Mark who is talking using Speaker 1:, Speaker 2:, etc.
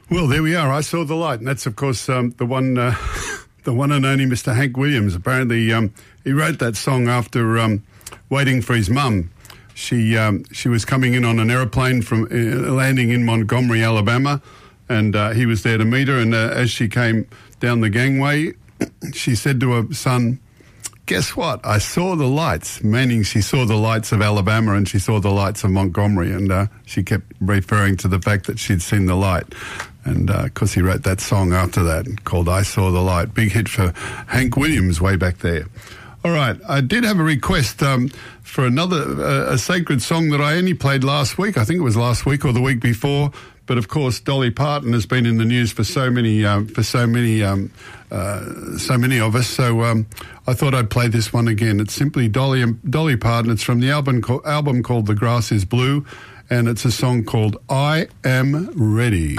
Speaker 1: Well, there we are. I Saw the Light, and that's, of course, the one and only Mr. Hank Williams. Apparently, he wrote that song after waiting for his mum. She was coming in on an aeroplane from landing in Montgomery, Alabama, and he was there to meet her. And as she came down the gangway, she said to her son, "Guess what? I saw the lights," meaning she saw the lights of Alabama and she saw the lights of Montgomery, and she kept referring to the fact that she'd seen the light. And of course, he wrote that song after that called "I Saw the Light." Big hit for Hank Williams way back there. All right, I did have a request for another a sacred song that I only played last week. I think it was last week or the week before. But of course, Dolly Parton has been in the news for so many of us. So I thought I'd play this one again. It's simply Dolly Parton. It's from the album called "The Grass Is Blue," and it's a song called "I Am Ready."